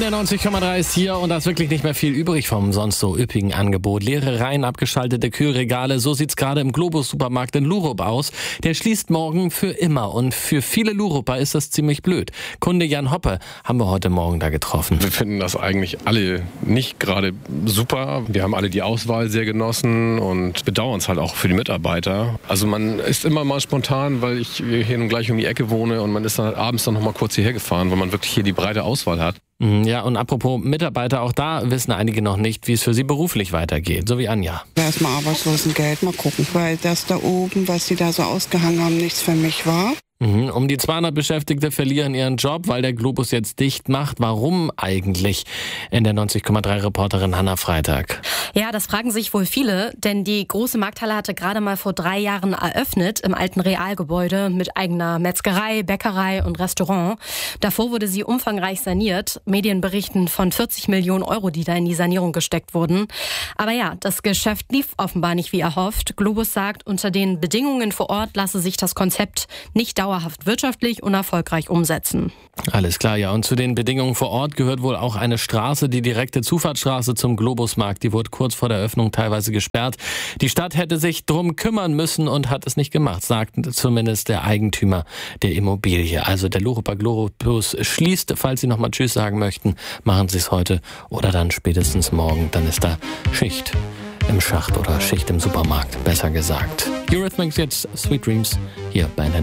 der 90,3 ist hier und da ist wirklich nicht mehr viel übrig vom sonst so üppigen Angebot. Leere Reihen, abgeschaltete Kühlregale, so sieht's gerade im Globus-Supermarkt in Lurup aus. Der schließt morgen für immer und für viele Luruper ist das ziemlich blöd. Kunde Jan Hoppe haben wir heute Morgen da getroffen. Wir finden das eigentlich alle nicht gerade super. Wir haben alle die Auswahl sehr genossen und bedauern es halt auch für die Mitarbeiter. Also man ist immer mal spontan, weil ich hier nun gleich um die Ecke wohne und man ist dann halt abends dann noch mal kurz hierher gefahren, weil man wirklich hier die breite Auswahl hat. Ja, und apropos Mitarbeiter, auch da wissen einige noch nicht, wie es für sie beruflich weitergeht, so wie Anja. Erstmal Arbeitslosengeld, mal gucken, weil das da oben, was sie da so ausgehangen haben, nichts für mich war. Um die 200 Beschäftigte verlieren ihren Job, weil der Globus jetzt dicht macht. Warum eigentlich? In der 90,3 Reporterin Hanna Freitag. Ja, das fragen sich wohl viele, denn die große Markthalle hatte gerade mal vor 3 Jahren eröffnet im alten Realgebäude mit eigener Metzgerei, Bäckerei und Restaurant. Davor wurde sie umfangreich saniert. Medien berichten von 40 Millionen Euro, die da in die Sanierung gesteckt wurden. Aber ja, das Geschäft lief offenbar nicht wie erhofft. Globus sagt, unter den Bedingungen vor Ort lasse sich das Konzept nicht dauerhaft wirtschaftlich und erfolgreich umsetzen. Alles klar, ja. Und zu den Bedingungen vor Ort gehört wohl auch eine Straße, die direkte Zufahrtsstraße zum Globusmarkt. Die wurde kurz vor der Eröffnung teilweise gesperrt. Die Stadt hätte sich drum kümmern müssen und hat es nicht gemacht, sagt zumindest der Eigentümer der Immobilie. Also der Luruper Globus schließt. Falls Sie nochmal Tschüss sagen möchten, machen Sie es heute oder dann spätestens morgen. Dann ist da Schicht im Schacht oder Schicht im Supermarkt, besser gesagt. Eurythmics jetzt Sweet Dreams hier bei NDR.